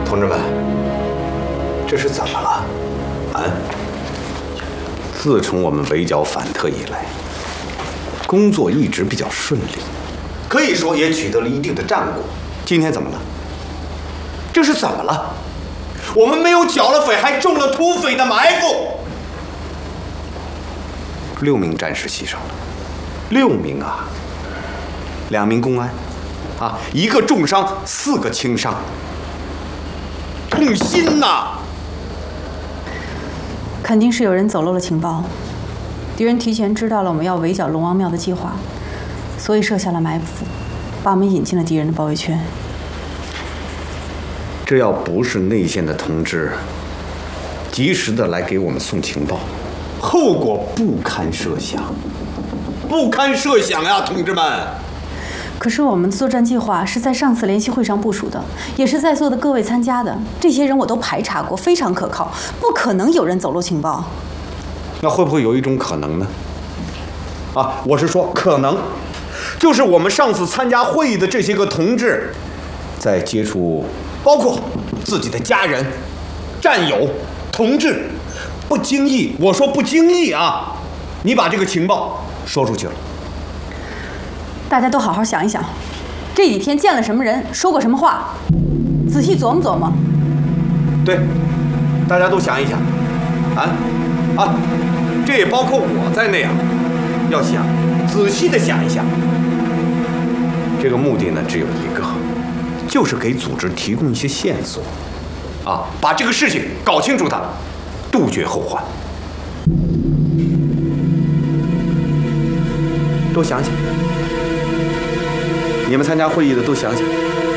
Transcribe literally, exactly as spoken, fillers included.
同志们，这是怎么了？啊？自从我们围剿反特以来，工作一直比较顺利，可以说也取得了一定的战果。今天怎么了？这是怎么了？我们没有剿了匪，还中了土匪的埋伏。六名战士牺牲了，六名啊！两名公安，啊，一个重伤，四个轻伤，痛心呐！ 肯定是有人走漏了情报，敌人提前知道了我们要围剿龙王庙的计划，所以设下了埋伏，把我们引进了敌人的包围圈。 这要不是内线的同志及时的来给我们送情报，后果不堪设想，不堪设想呀，同志们！ 可是我们的作战计划是在上次联席会上部署的，也是在座的各位参加的。这些人我都排查过，非常可靠，不可能有人走漏情报。 那会不会有一种可能呢？啊，我是说可能，就是我们上次参加会议的这些个同志，在接触包括自己的家人、战友、同志，不经意，我说不经意啊，你把这个情报说出去了。 大家都好好想一想，这几天见了什么人，说过什么话，仔细琢磨琢磨。 对，大家都想一想，啊啊，这也包括我在内啊，要想仔细的想一想。这个目的呢只有一个，就是给组织提供一些线索，啊，把这个事情搞清楚它，杜绝后患。多想想。你们参加会议的都想想，